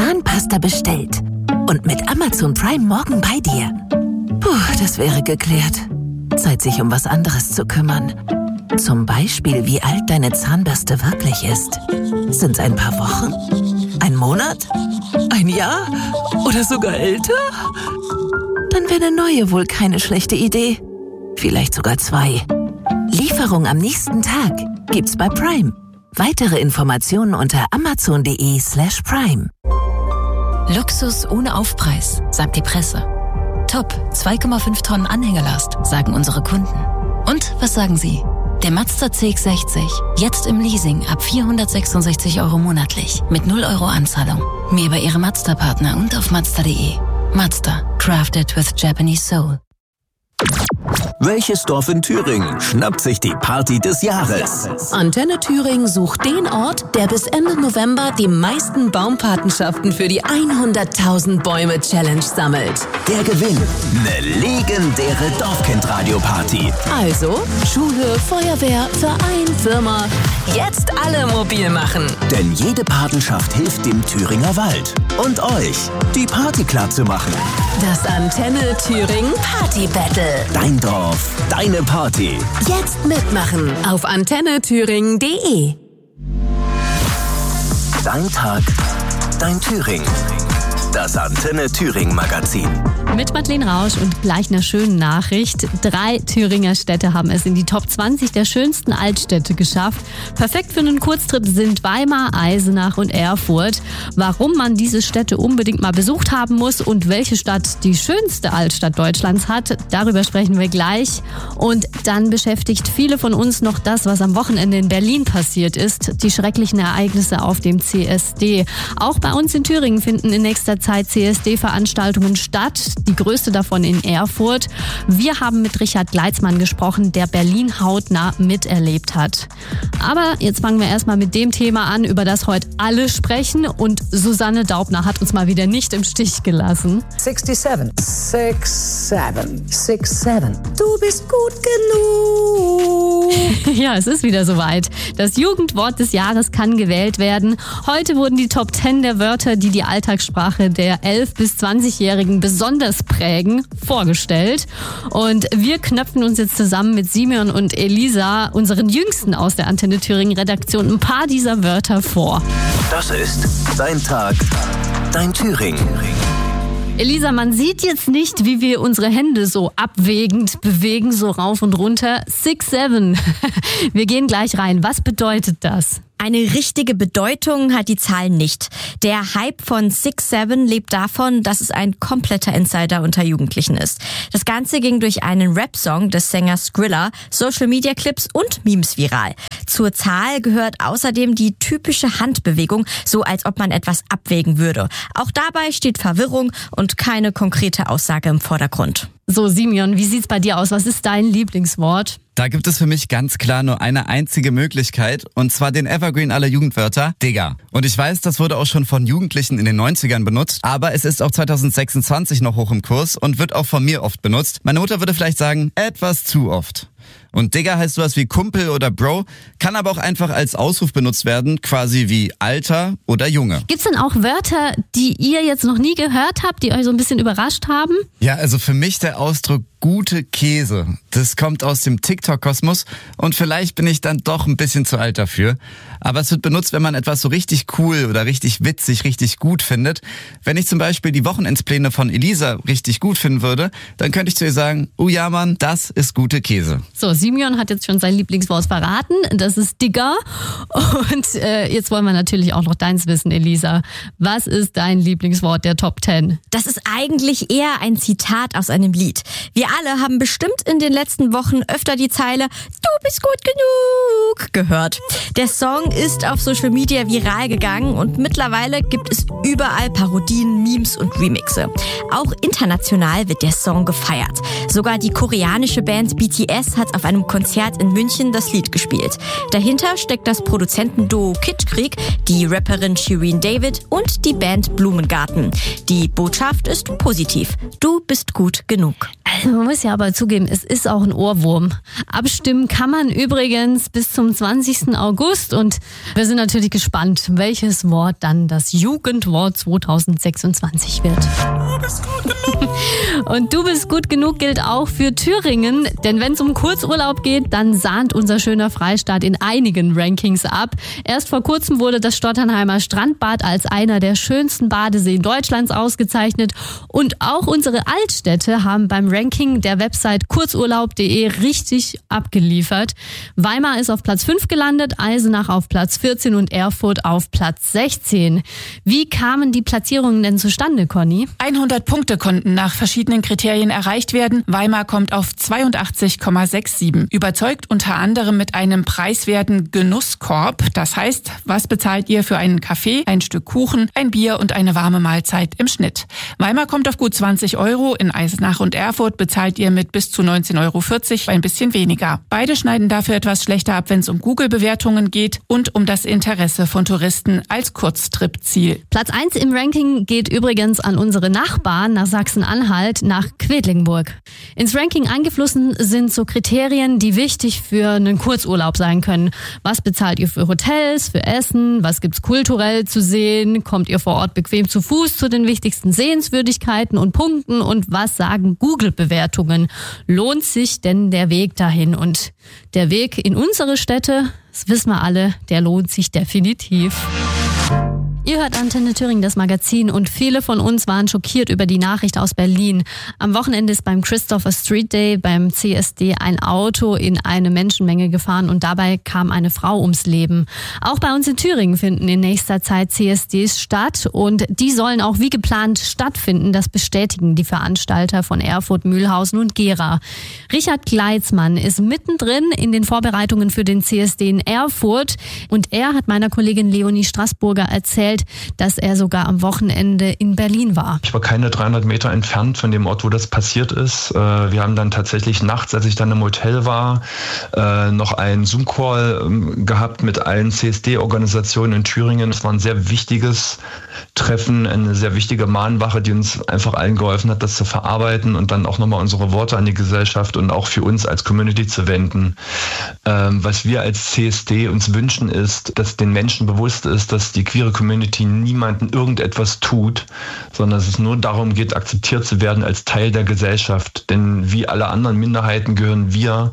Zahnpasta bestellt und mit Amazon Prime morgen bei dir. Puh, das wäre geklärt. Zeit, sich um was anderes zu kümmern. Zum Beispiel, wie alt deine Zahnbürste wirklich ist. Sind's ein paar Wochen? Ein Monat? Ein Jahr? Oder sogar älter? Dann wäre eine neue wohl keine schlechte Idee. Vielleicht sogar 2. Lieferung am nächsten Tag gibt's bei Prime. Weitere Informationen unter amazon.de/prime. Luxus ohne Aufpreis, sagt die Presse. Top, 2,5 Tonnen Anhängelast, sagen unsere Kunden. Und was sagen Sie? Der Mazda CX-60, jetzt im Leasing ab 466 € monatlich, mit 0 € Anzahlung. Mehr bei Ihrem Mazda-Partner und auf Mazda.de. Mazda, crafted with Japanese soul. Welches Dorf in Thüringen schnappt sich die Party des Jahres? Antenne Thüringen sucht den Ort, der bis Ende November die meisten Baumpatenschaften für die 100.000 Bäume Challenge sammelt. Der Gewinn: eine legendäre Dorfkind-Radio-Party. Also Schule, Feuerwehr, Verein, Firma. Jetzt alle mobil machen. Denn jede Patenschaft hilft dem Thüringer Wald und euch, die Party klar zu machen. Das Antenne Thüringen Party Battle. Dein Dorf, deine Party. Jetzt mitmachen auf antennethüringen.de. Dein Tag, dein Thüringen. Das Antenne Thüringen Magazin. Mit Madeleine Rausch und gleich einer schönen Nachricht. 3 Thüringer Städte haben es in die Top 20 der schönsten Altstädte geschafft. Perfekt für einen Kurztrip sind Weimar, Eisenach und Erfurt. Warum man diese Städte unbedingt mal besucht haben muss und welche Stadt die schönste Altstadt Deutschlands hat, darüber sprechen wir gleich. Und dann beschäftigt viele von uns noch das, was am Wochenende in Berlin passiert ist. Die schrecklichen Ereignisse auf dem CSD. Auch bei uns in Thüringen finden in nächster Zeit CSD-Veranstaltungen statt, die größte davon in Erfurt. Wir haben mit Richard Gleitzmann gesprochen, der Berlin hautnah miterlebt hat. Aber jetzt fangen wir erstmal mit dem Thema an, über das heute alle sprechen, und Susanne Daubner hat uns mal wieder nicht im Stich gelassen. 67, 67, 67. Du bist gut genug. Ja, es ist wieder soweit. Das Jugendwort des Jahres kann gewählt werden. Heute wurden die Top 10 der Wörter, die die Alltagssprache der 11- bis 20-Jährigen besonders prägen, vorgestellt. Und wir knöpfen uns jetzt zusammen mit Simeon und Elisa, unseren Jüngsten aus der Antenne Thüringen Redaktion, ein paar dieser Wörter vor. Das ist Dein Tag, dein Thüringen. Elisa, man sieht jetzt nicht, wie wir unsere Hände so abwägend bewegen, so rauf und runter. 6-7. Wir gehen gleich rein. Was bedeutet das? Eine richtige Bedeutung hat die Zahl nicht. Der Hype von 6-7 lebt davon, dass es ein kompletter Insider unter Jugendlichen ist. Das Ganze ging durch einen Rap-Song des Sängers Skrilla, Social-Media-Clips und Memes viral. Zur Zahl gehört außerdem die typische Handbewegung, so als ob man etwas abwägen würde. Auch dabei steht Verwirrung und keine konkrete Aussage im Vordergrund. So, Simeon, wie sieht's bei dir aus? Was ist dein Lieblingswort? Da gibt es für mich ganz klar nur eine einzige Möglichkeit, und zwar den Evergreen aller Jugendwörter, Digga. Und ich weiß, das wurde auch schon von Jugendlichen in den 90ern benutzt, aber es ist auch 2026 noch hoch im Kurs und wird auch von mir oft benutzt. Meine Mutter würde vielleicht sagen, etwas zu oft. Und Digga heißt sowas wie Kumpel oder Bro, kann aber auch einfach als Ausruf benutzt werden, quasi wie Alter oder Junge. Gibt's denn auch Wörter, die ihr jetzt noch nie gehört habt, die euch so ein bisschen überrascht haben? Ja, also für mich der Ausdruck gute Käse. Das kommt aus dem TikTok-Kosmos und vielleicht bin ich dann doch ein bisschen zu alt dafür. Aber es wird benutzt, wenn man etwas so richtig cool oder richtig witzig, richtig gut findet. Wenn ich zum Beispiel die Wochenendspläne von Elisa richtig gut finden würde, dann könnte ich zu ihr sagen, oh ja Mann, das ist gute Käse. So, Simeon hat jetzt schon sein Lieblingswort verraten. Das ist Digga. Und jetzt wollen wir natürlich auch noch deins wissen, Elisa. Was ist dein Lieblingswort der Top 10? Das ist eigentlich eher ein Zitat aus einem Lied. Wir alle haben bestimmt in den letzten Wochen öfter die Zeile "Du bist gut genug" gehört. Der Song ist auf Social Media viral gegangen und mittlerweile gibt es überall Parodien, Memes und Remixe. Auch international wird der Song gefeiert. Sogar die koreanische Band BTS hat auf einem Konzert in München das Lied gespielt. Dahinter steckt das Produzentenduo Kid Creek, die Rapperin Shireen David und die Band Blumengarten. Die Botschaft ist positiv. Du bist gut genug. Also Man muss ja aber zugeben, es ist auch ein Ohrwurm. Abstimmen kann man übrigens bis zum 20. August und wir sind natürlich gespannt, welches Wort dann das Jugendwort 2026 wird. Du bist gut genug. Und du bist gut genug gilt auch für Thüringen, denn wenn es um Kurzurlaub geht, dann sahnt unser schöner Freistaat in einigen Rankings ab. Erst vor kurzem wurde das Stotternheimer Strandbad als einer der schönsten Badeseen Deutschlands ausgezeichnet und auch unsere Altstädte haben beim Ranking der Website kurzurlaub.de richtig abgeliefert. Weimar ist auf Platz 5 gelandet, Eisenach auf Platz 14 und Erfurt auf Platz 16. Wie kamen die Platzierungen denn zustande, Conny? 100 Punkte konnten nach verschiedenen Kriterien erreicht werden. Weimar kommt auf 82,67. Überzeugt unter anderem mit einem preiswerten Genusskorb. Das heißt, was bezahlt ihr für einen Kaffee, ein Stück Kuchen, ein Bier und eine warme Mahlzeit im Schnitt? Weimar kommt auf gut 20 Euro. In Eisenach und Erfurt bezahlt ihr mit bis zu 19,40 Euro ein bisschen weniger. Beide schneiden dafür etwas schlechter ab, wenn es um Google-Bewertungen geht und um das Interesse von Touristen als Kurztrip-Ziel. Platz 1 im Ranking geht übrigens an unsere Nachbarn nach Sachsen-Anhalt, nach Quedlinburg. Ins Ranking eingeflossen sind so Kriterien, die wichtig für einen Kurzurlaub sein können. Was bezahlt ihr für Hotels, für Essen? Was gibt's kulturell zu sehen? Kommt ihr vor Ort bequem zu Fuß zu den wichtigsten Sehenswürdigkeiten und Punkten? Und was sagen Google-Bewertungen? Lohnt sich denn der Weg dahin? Und der Weg in unsere Städte, das wissen wir alle, der lohnt sich definitiv. Ihr hört Antenne Thüringen, das Magazin, und viele von uns waren schockiert über die Nachricht aus Berlin. Am Wochenende ist beim Christopher Street Day beim CSD ein Auto in eine Menschenmenge gefahren und dabei kam eine Frau ums Leben. Auch bei uns in Thüringen finden in nächster Zeit CSDs statt und die sollen auch wie geplant stattfinden. Das bestätigen die Veranstalter von Erfurt, Mühlhausen und Gera. Richard Gleitzmann ist mittendrin in den Vorbereitungen für den CSD in Erfurt und er hat meiner Kollegin Leonie Straßburger erzählt, dass er sogar am Wochenende in Berlin war. Ich war keine 300 Meter entfernt von dem Ort, wo das passiert ist. Wir haben dann tatsächlich nachts, als ich dann im Hotel war, noch einen Zoom-Call gehabt mit allen CSD-Organisationen in Thüringen. Es war ein sehr wichtiges Treffen, eine sehr wichtige Mahnwache, die uns einfach allen geholfen hat, das zu verarbeiten und dann auch nochmal unsere Worte an die Gesellschaft und auch für uns als Community zu wenden. Was wir als CSD uns wünschen ist, dass den Menschen bewusst ist, dass die queere Community niemanden irgendetwas tut, sondern dass es nur darum geht, akzeptiert zu werden als Teil der Gesellschaft. Denn wie alle anderen Minderheiten gehören wir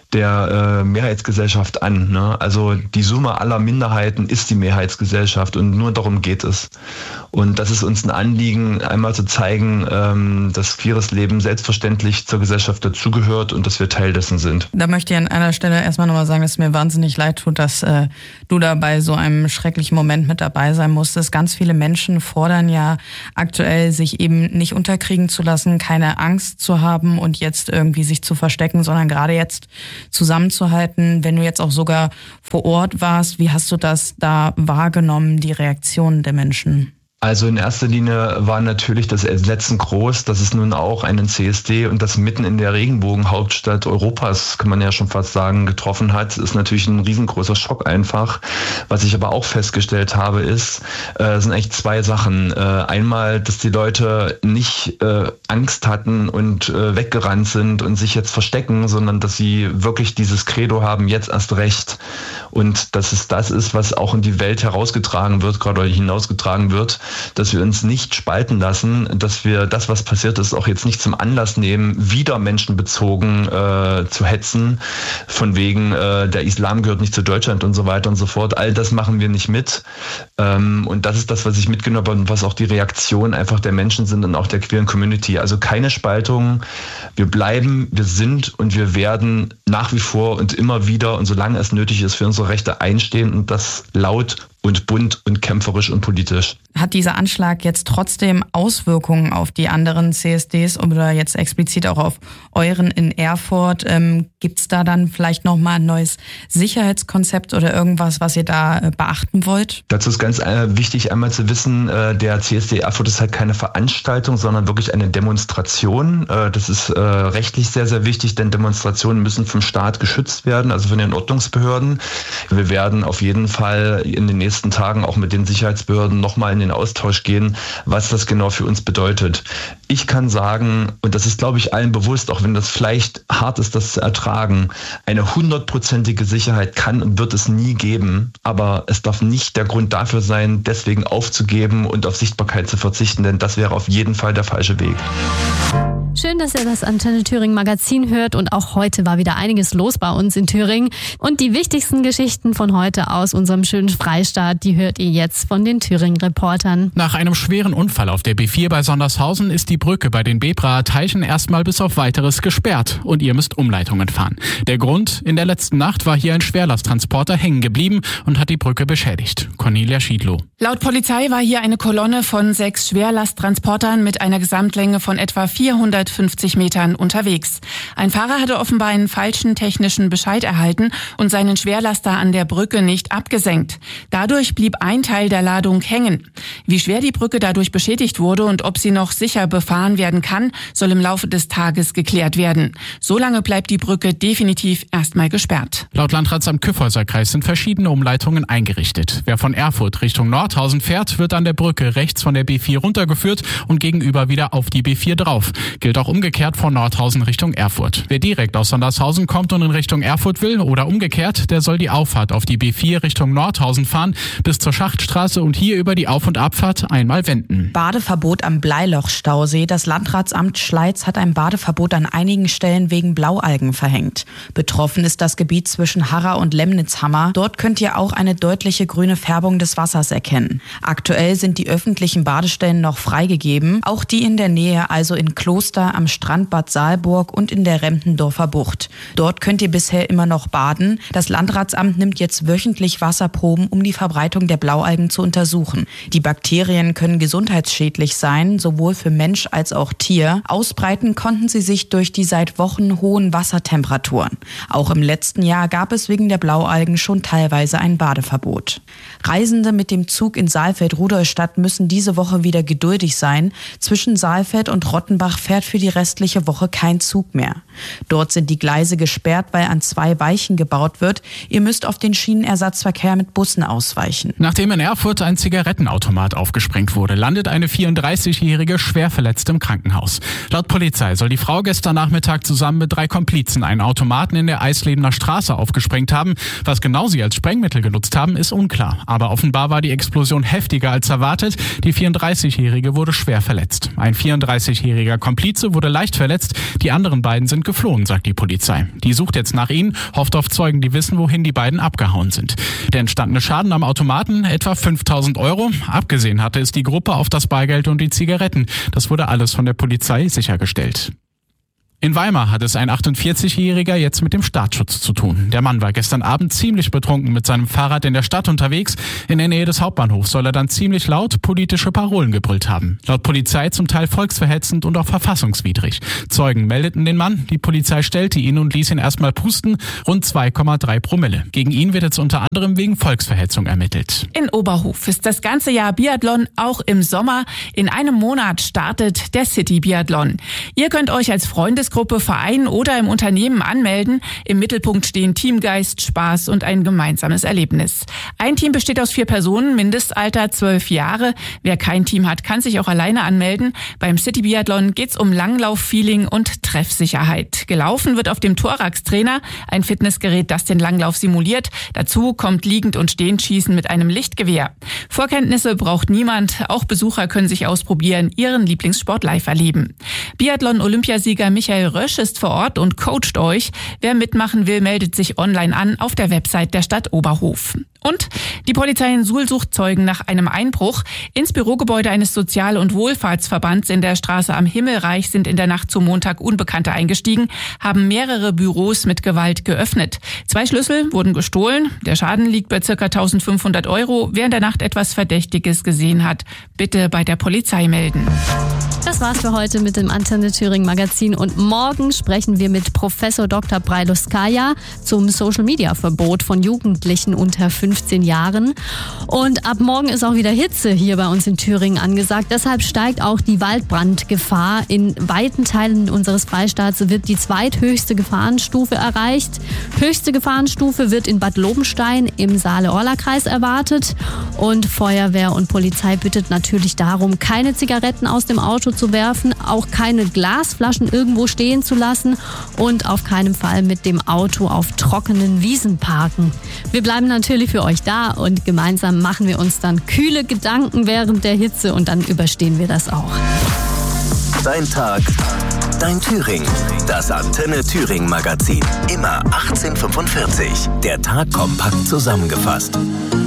der Mehrheitsgesellschaft an. Ne? Also die Summe aller Minderheiten ist die Mehrheitsgesellschaft und nur darum geht es. Und das ist uns ein Anliegen, einmal zu zeigen, dass queeres Leben selbstverständlich zur Gesellschaft dazugehört und dass wir Teil dessen sind. Da möchte ich an einer Stelle erstmal nochmal sagen, dass es mir wahnsinnig leid tut, dass du da bei so einem schrecklichen Moment mit dabei sein musstest. Ganz viele Menschen fordern ja aktuell, sich eben nicht unterkriegen zu lassen, keine Angst zu haben und jetzt irgendwie sich zu verstecken, sondern gerade jetzt zusammenzuhalten. Wenn du jetzt auch sogar vor Ort warst, wie hast du das da wahrgenommen, die Reaktionen der Menschen? Also in erster Linie war natürlich das Entsetzen groß, dass es nun auch einen CSD und das mitten in der Regenbogenhauptstadt Europas, kann man ja schon fast sagen, getroffen hat, ist natürlich ein riesengroßer Schock einfach. Was ich aber auch festgestellt habe, sind eigentlich zwei Sachen. Einmal, dass die Leute nicht Angst hatten und weggerannt sind und sich jetzt verstecken, sondern dass sie wirklich dieses Credo haben, jetzt erst recht. Und dass es das ist, was auch in die Welt herausgetragen wird, gerade hinausgetragen wird, dass wir uns nicht spalten lassen, dass wir das, was passiert ist, auch jetzt nicht zum Anlass nehmen, wieder menschenbezogen zu hetzen, von wegen der Islam gehört nicht zu Deutschland und so weiter und so fort. All das machen wir nicht mit. Und das ist das, was ich mitgenommen habe und was auch die Reaktion einfach der Menschen sind und auch der queeren Community. Also keine Spaltung. Wir bleiben, wir sind und wir werden nach wie vor und immer wieder und solange es nötig ist, für unsere Rechte einstehen und das laut und bunt und kämpferisch und politisch. Hat dieser Anschlag jetzt trotzdem Auswirkungen auf die anderen CSDs oder jetzt explizit auch auf euren in Erfurt? Gibt's da dann vielleicht nochmal ein neues Sicherheitskonzept oder irgendwas, was ihr da beachten wollt? Dazu ist ganz wichtig einmal zu wissen, der CSD Erfurt ist halt keine Veranstaltung, sondern wirklich eine Demonstration. Das ist rechtlich sehr, sehr wichtig, denn Demonstrationen müssen vom Staat geschützt werden, also von den Ordnungsbehörden. Wir werden auf jeden Fall in den nächsten Tagen auch mit den Sicherheitsbehörden nochmal in den Austausch gehen, was das genau für uns bedeutet. Ich kann sagen, und das ist, glaube ich, allen bewusst, auch wenn das vielleicht hart ist, das zu ertragen, eine 100%ige Sicherheit kann und wird es nie geben, aber es darf nicht der Grund dafür sein, deswegen aufzugeben und auf Sichtbarkeit zu verzichten, denn das wäre auf jeden Fall der falsche Weg. Schön, dass ihr das Antenne Thüringen Magazin hört und auch heute war wieder einiges los bei uns in Thüringen. Und die wichtigsten Geschichten von heute aus unserem schönen Freistaat, die hört ihr jetzt von den Thüringen-Reportern. Nach einem schweren Unfall auf der B4 bei Sondershausen ist die Brücke bei den Bebraer Teichen erstmal bis auf Weiteres gesperrt und ihr müsst Umleitungen fahren. Der Grund? In der letzten Nacht war hier ein Schwerlasttransporter hängen geblieben und hat die Brücke beschädigt. Cornelia Schiedlow. Laut Polizei war hier eine Kolonne von 6 Schwerlasttransportern mit einer Gesamtlänge von etwa 450 Metern unterwegs. Ein Fahrer hatte offenbar einen falschen technischen Bescheid erhalten und seinen Schwerlaster an der Brücke nicht abgesenkt. Dadurch blieb ein Teil der Ladung hängen. Wie schwer die Brücke dadurch beschädigt wurde und ob sie noch sicher befahren werden kann, soll im Laufe des Tages geklärt werden. Solange bleibt die Brücke definitiv erstmal gesperrt. Laut Landratsamt Kyffhäuserkreis sind verschiedene Umleitungen eingerichtet. Wer von Erfurt Richtung Nordhausen fährt, wird an der Brücke rechts von der B4 runtergeführt und gegenüber wieder auf die B4 drauf. Gilt auch umgekehrt von Nordhausen Richtung Erfurt. Wer direkt aus Sondershausen kommt und in Richtung Erfurt will oder umgekehrt, der soll die Auffahrt auf die B4 Richtung Nordhausen fahren bis zur Schachtstraße und hier über die Auf- und Abfahrt einmal wenden. Badeverbot am Bleilochstausee. Das Landratsamt Schleiz hat ein Badeverbot an einigen Stellen wegen Blaualgen verhängt. Betroffen ist das Gebiet zwischen Harra und Lemnitzhammer. Dort könnt ihr auch eine deutliche grüne Färbung des Wassers erkennen. Aktuell sind die öffentlichen Badestellen noch freigegeben, auch die in der Nähe, also in Kloster, am Strand Bad Saalburg und in der Remptendorfer Bucht. Dort könnt ihr bisher immer noch baden. Das Landratsamt nimmt jetzt wöchentlich Wasserproben, um die Verbreitung der Blaualgen zu untersuchen. Die Bakterien können gesundheitsschädlich sein, sowohl für Mensch als auch Tier. Ausbreiten konnten sie sich durch die seit Wochen hohen Wassertemperaturen. Auch im letzten Jahr gab es wegen der Blaualgen schon teilweise ein Badeverbot. Reisende mit dem Zug in Saalfeld-Rudolstadt müssen diese Woche wieder geduldig sein. Zwischen Saalfeld und Rottenbach fährt für die restliche Woche kein Zug mehr. Dort sind die Gleise gesperrt, weil an 2 Weichen gebaut wird. Ihr müsst auf den Schienenersatzverkehr mit Bussen ausweichen. Nachdem in Erfurt ein Zigarettenautomat aufgesprengt wurde, landet eine 34-Jährige schwer verletzt im Krankenhaus. Laut Polizei soll die Frau gestern Nachmittag zusammen mit 3 Komplizen einen Automaten in der Eislebener Straße aufgesprengt haben. Was genau sie als Sprengmittel genutzt haben, ist unklar. Aber offenbar war die Explosion heftiger als erwartet. Die 34-Jährige wurde schwer verletzt. Ein 34-jähriger Komplize wurde leicht verletzt. Die anderen beiden sind geflohen, sagt die Polizei. Die sucht jetzt nach ihnen, hofft auf Zeugen, die wissen, wohin die beiden abgehauen sind. Der entstandene Schaden am Automaten, etwa 5.000 €. Abgesehen hatte es die Gruppe auf das Bargeld und die Zigaretten. Das wurde alles von der Polizei sichergestellt. In Weimar hat es ein 48-Jähriger jetzt mit dem Staatsschutz zu tun. Der Mann war gestern Abend ziemlich betrunken mit seinem Fahrrad in der Stadt unterwegs. In der Nähe des Hauptbahnhofs soll er dann ziemlich laut politische Parolen gebrüllt haben. Laut Polizei zum Teil volksverhetzend und auch verfassungswidrig. Zeugen meldeten den Mann, die Polizei stellte ihn und ließ ihn erstmal pusten, rund 2,3 Promille. Gegen ihn wird jetzt unter anderem wegen Volksverhetzung ermittelt. In Oberhof ist das ganze Jahr Biathlon, auch im Sommer. In einem Monat startet der City Biathlon. Ihr könnt euch als Freundesgruppe, Verein oder im Unternehmen anmelden. Im Mittelpunkt stehen Teamgeist, Spaß und ein gemeinsames Erlebnis. Ein Team besteht aus 4 Personen, Mindestalter 12 Jahre. Wer kein Team hat, kann sich auch alleine anmelden. Beim City Biathlon geht's um Langlauf-Feeling und Treffsicherheit. Gelaufen wird auf dem Thorax-Trainer, ein Fitnessgerät, das den Langlauf simuliert. Dazu kommt Liegend- und Stehenschießen mit einem Lichtgewehr. Vorkenntnisse braucht niemand. Auch Besucher können sich ausprobieren, ihren Lieblingssport live erleben. Biathlon-Olympiasieger Michael Rösch ist vor Ort und coacht euch. Wer mitmachen will, meldet sich online an auf der Website der Stadt Oberhof. Und die Polizei in Suhl sucht Zeugen nach einem Einbruch. Ins Bürogebäude eines Sozial- und Wohlfahrtsverbands in der Straße am Himmelreich sind in der Nacht zum Montag Unbekannte eingestiegen, haben mehrere Büros mit Gewalt geöffnet. 2 Schlüssel wurden gestohlen. Der Schaden liegt bei ca. 1.500 €. Wer in der Nacht etwas Verdächtiges gesehen hat, bitte bei der Polizei melden. Das war's für heute mit dem Antenne Thüringen Magazin und morgen sprechen wir mit Professor Dr. Brailovskaya zum Social-Media-Verbot von Jugendlichen unter 15 Jahren. Und ab morgen ist auch wieder Hitze hier bei uns in Thüringen angesagt. Deshalb steigt auch die Waldbrandgefahr. In weiten Teilen unseres Freistaats wird die zweithöchste Gefahrenstufe erreicht. Höchste Gefahrenstufe wird in Bad Lobenstein im Saale-Orla-Kreis erwartet. Und Feuerwehr und Polizei bittet natürlich darum, keine Zigaretten aus dem Auto zu werfen, auch keine Glasflaschen irgendwo stehen zu lassen und auf keinen Fall mit dem Auto auf trockenen Wiesen parken. Wir bleiben natürlich für euch da und gemeinsam machen wir uns dann kühle Gedanken während der Hitze und dann überstehen wir das auch. Dein Tag, dein Thüringen. Das Antenne Thüringen Magazin. Immer 18:45. Der Tag kompakt zusammengefasst.